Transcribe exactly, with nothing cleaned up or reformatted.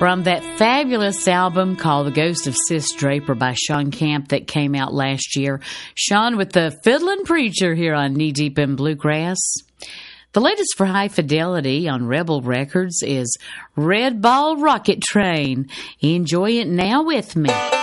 from that fabulous album called The Ghost of Sis Draper by Sean Camp that came out last year. Sean with the Fiddlin' Preacher here on Knee Deep in Bluegrass. The latest for High Fidelity on Rebel Records is Red Ball Rocket Train. Enjoy it now with me.